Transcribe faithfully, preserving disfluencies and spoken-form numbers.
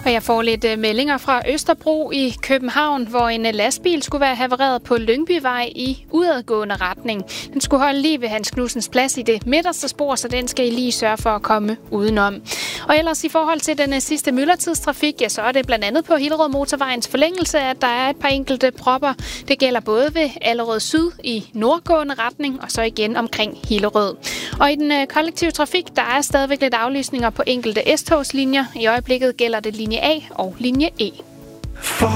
Og jeg får lidt uh, meldinger fra Østerbro i København, hvor en uh, lastbil skulle være havareret på Lyngbyvej i udadgående retning. Den skulle holde lige ved Hans Knudsens Plads i det midterste spor, så den skal I lige sørge for at komme udenom. Og ellers i forhold til den uh, sidste myldretidstrafik, ja, så er det blandt andet på Hillerød Motorvejens forlængelse, at der er et par enkelte propper. Det gælder både ved Allerød Syd i nordgående retning, og så igen omkring Hillerød. Og i den uh, kollektive trafik, der er stadigvæk lidt aflysninger på enkelte S-togslinjer. I øjeblikket gælder det linje A og linje E. For